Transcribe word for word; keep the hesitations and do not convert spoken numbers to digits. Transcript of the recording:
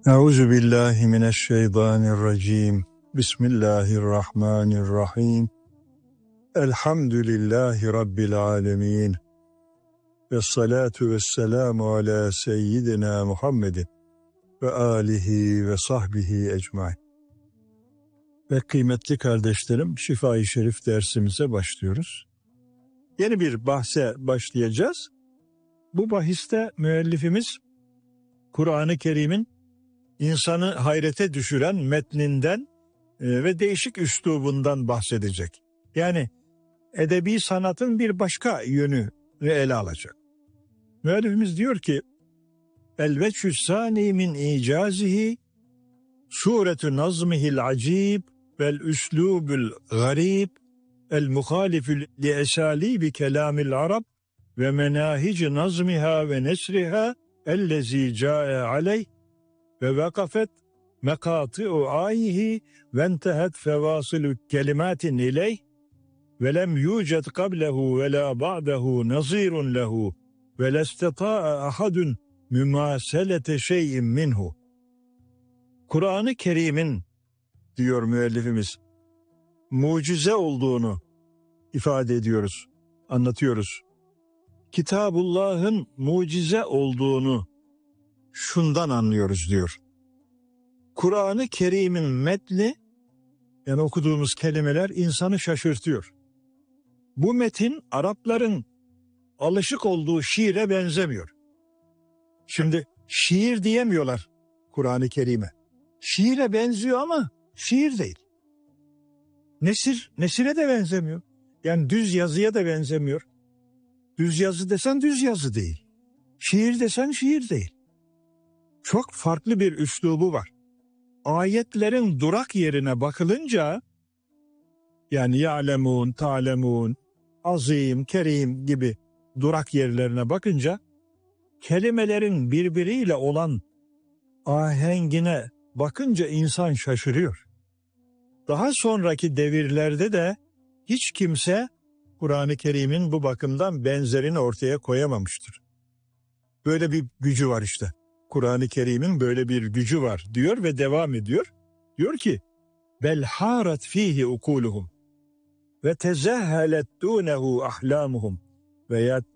Euzu billahi mineşşeytanirracim. Bismillahirrahmanirrahim. Elhamdülillahi rabbil alamin. Ves salatu vesselamu ala seyyidina Muhammedin ve alihi ve sahbihi ecmaîn. Ve kıymetli kardeşlerim, Şifa-i Şerif dersimize başlıyoruz. Yeni bir bahse başlayacağız. Bu bahiste müellifimiz Kur'an-ı Kerim'in insanı hayrete düşüren metninden ve değişik üslubundan bahsedecek. Yani edebi sanatın bir başka yönünü ele alacak. Müellifimiz diyor ki: El-veçhü sâni min icazihi suretü nazmihil acib vel üslûbül garib el muhalifü li esâlibi kelâmil arab ve menâhic nazmiha ve nesriha ellezî câe aleyh ve vakafet mekâtı'u âyihi ve entehet fevâsilü kelimatin ileyh ve lem yûced kablehu ve lâ ba'dehu nazîrun lehu ve lestetâ'a ahadun mümâselete şey'in minhu. Kur'an-ı Kerim'in, diyor müellifimiz, mucize olduğunu ifade ediyoruz, anlatıyoruz. Kitabullah'ın mucize olduğunu şundan anlıyoruz diyor. Kur'an-ı Kerim'in metni, yani okuduğumuz kelimeler insanı şaşırtıyor. Bu metin Arapların alışık olduğu şiire benzemiyor. Şimdi şiir diyemiyorlar Kur'an-ı Kerim'e. Şiire benziyor ama şiir değil. Nesir, nesire de benzemiyor. Yani düz yazıya da benzemiyor. Düz yazı desen düz yazı değil. Şiir desen şiir değil. Çok farklı bir üslubu var. Ayetlerin durak yerine bakılınca, yani ya'lemun, ta'lemun, azim, kerim gibi durak yerlerine bakınca kelimelerin birbiriyle olan ahengine bakınca insan şaşırıyor. Daha sonraki devirlerde de hiç kimse Kur'an-ı Kerim'in bu bakımdan benzerini ortaya koyamamıştır. Böyle bir gücü var işte. Kur'an-ı Kerim'in böyle bir gücü var diyor ve devam ediyor. Diyor ki: Bel harat fihi ukuluhum ve tezahhalet dunehu ahlamuhum ve